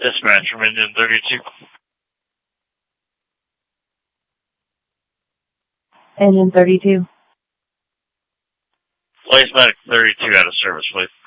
Dispatch from Engine 32. Engine 32. Place Medic 32 out of service, please.